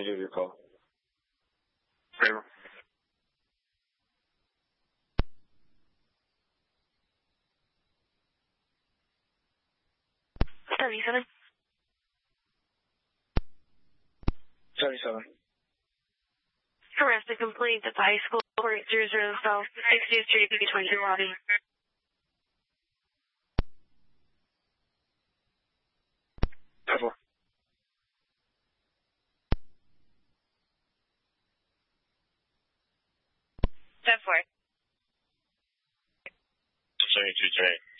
percentage of your call. Favor. 77. 77. Arrest a complaint at the high school for 00 South 60th Street, B20 lobby. 10-4. 10-4. 72 today.